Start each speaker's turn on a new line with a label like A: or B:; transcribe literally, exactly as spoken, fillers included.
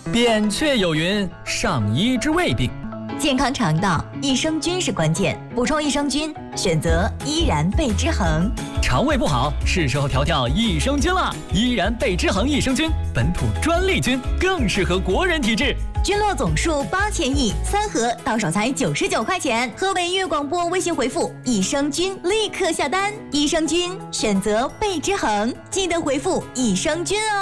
A: 扁鹊有云：上医之未病。
B: 健康肠道，益生菌是关键，补充益生菌，选择依然贝之恒。
A: 肠胃不好，是时候调调益生菌了。依然贝之恒益生菌，本土专利菌，更适合国人体质。
B: 菌落总数八千亿，三盒到手才九十九块钱。河北粤广播微信回复益生菌，立刻下单。益生菌选择贝之恒，记得回复益生菌哦。